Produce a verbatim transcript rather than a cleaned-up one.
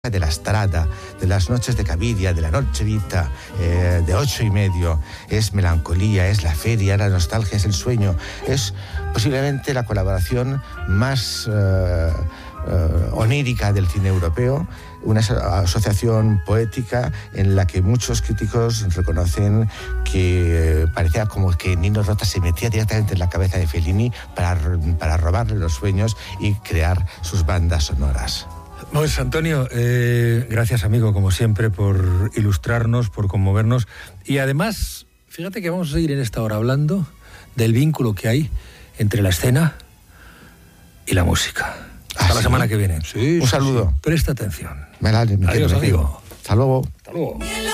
de la Strada, de las noches de Caviria, de la Noche Vita, eh, de ocho y medio, es melancolía, es la feria, la nostalgia, es el sueño, es posiblemente la colaboración más eh, eh, onírica del cine europeo, una asociación poética en la que muchos críticos reconocen que eh, parecía como que Nino Rota se metía directamente en la cabeza de Fellini para, para robarle los sueños y crear sus bandas sonoras. Pues Antonio, eh, gracias amigo, como siempre, por ilustrarnos, por conmovernos. Y además, fíjate que vamos a seguir en esta hora hablando del vínculo que hay entre la escena y la música. Hasta ¿Ah, la sí? semana que viene. Sí, Un sí, saludo. Sí. Presta atención. Me la, me Adiós, me amigo. Hasta luego. Hasta luego.